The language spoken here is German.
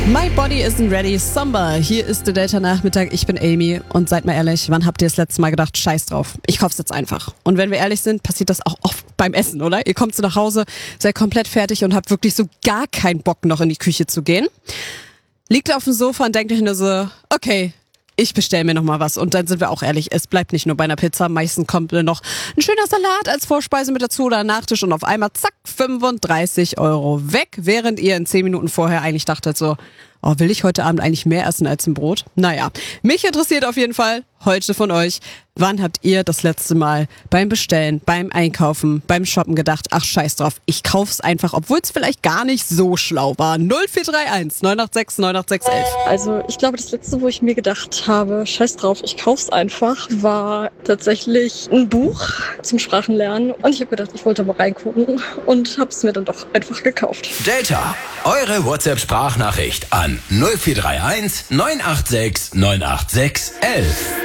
My body isn't ready, Samba. Hier ist der Delta-Nachmittag, ich bin Amy und seid mal ehrlich, wann habt ihr das letzte Mal gedacht, scheiß drauf, ich kauf's jetzt einfach. Und wenn wir ehrlich sind, passiert das auch oft beim Essen, oder? Ihr kommt so nach Hause, seid komplett fertig und habt wirklich so gar keinen Bock noch in die Küche zu gehen. Liegt auf dem Sofa und denkt euch nur so, okay, ich bestelle mir noch mal was. Und dann sind wir auch ehrlich, es bleibt nicht nur bei einer Pizza. Meistens kommt noch ein schöner Salat als Vorspeise mit dazu oder Nachtisch und auf einmal zack, 35 € weg, während ihr in 10 Minuten vorher eigentlich dachtet so, oh, will ich heute Abend eigentlich mehr essen als ein Brot? Naja, mich interessiert auf jeden Fall heute von euch, wann habt ihr das letzte Mal beim Bestellen, beim Einkaufen, beim Shoppen gedacht, ach scheiß drauf, ich kauf's einfach, obwohl es vielleicht gar nicht so schlau war. 0431 986 986 11. Also ich glaube, das letzte, wo ich mir gedacht habe, scheiß drauf, ich kauf's einfach, war tatsächlich ein Buch zum Sprachenlernen. Und ich habe gedacht, ich wollte mal reingucken und habe es mir dann doch einfach gekauft. Delta, eure WhatsApp-Sprachnachricht an 0431 986 986 11.